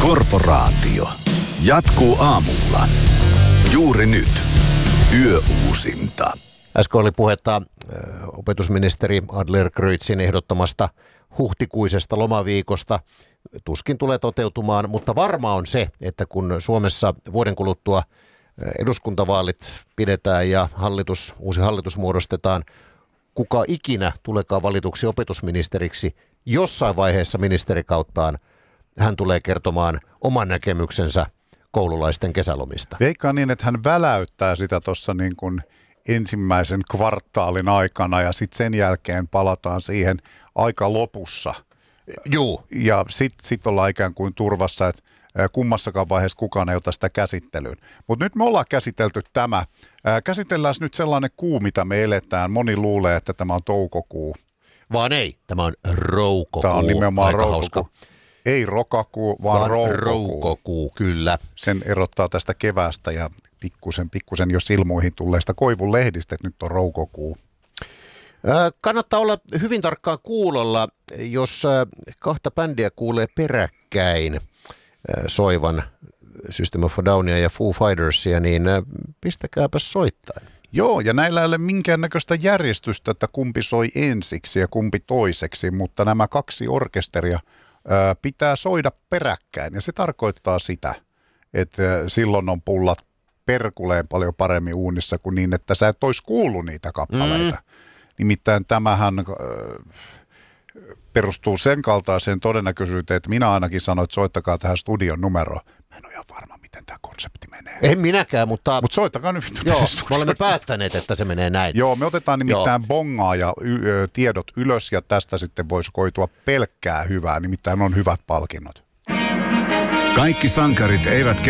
Korporaatio jatkuu aamulla. Juuri nyt. Yöuusinta. Äsken oli puhetta opetusministeri Adlercreutzin ehdottamasta huhtikuisesta lomaviikosta. Tuskin tulee toteutumaan, mutta varmaa on se, että kun Suomessa vuoden kuluttua eduskuntavaalit pidetään ja uusi hallitus muodostetaan, kuka ikinä tulekaan valituksi opetusministeriksi, jossain vaiheessa ministerikauttaan hän tulee kertomaan oman näkemyksensä koululaisten kesälomista. Veikkaan niin, että hän väläyttää sitä tuossa niin kuin ensimmäisen kvartaalin aikana ja sitten sen jälkeen palataan siihen aika lopussa. Juu. Ja sitten ollaan ikään kuin turvassa, että kummassakaan vaiheessa kukaan ei ota sitä käsittelyyn. Mutta nyt me ollaan käsitelty tämä. Käsitellään nyt sellainen kuu, mitä me eletään. Moni luulee, että tämä on toukokuu. Vaan ei, tämä on roukokuu. Tämä on nimenomaan aika roukokuu. Hauska. Ei rokakuu, vaan roukokuu, kyllä. Sen erottaa tästä keväästä ja pikkusen jo silmuihin tulleista koivunlehdistä, että nyt on roukokuu. Kannattaa olla hyvin tarkkaan kuulolla, jos kahta bändiä kuulee peräkkäin soivan System of a Downia ja Foo Fightersia, niin pistäkääpä soittain. Joo, ja näillä ei ole minkäännäköistä järjestystä, että kumpi soi ensiksi ja kumpi toiseksi, mutta nämä kaksi orkesteria pitää soida peräkkäin. Ja se tarkoittaa sitä, että silloin on pullat perkuleen paljon paremmin uunissa kuin niin, että sä et olisi kuullut niitä kappaleita. Nimittäin tämähän perustuu sen kaltaiseen todennäköisyyteen, että minä ainakin sanoin, että soittakaa tähän studion numeroon. Mä en ole ihan varma, miten tämä konsepti menee. En minäkään, mutta soittakaa nyt. Joo, me olemme päättäneet, että se menee näin. Joo, me otetaan nimittäin bongaa ja tiedot ylös ja tästä sitten voisi koitua pelkkää hyvää, nimittäin on hyvät palkinnot. Kaikki sankarit eivät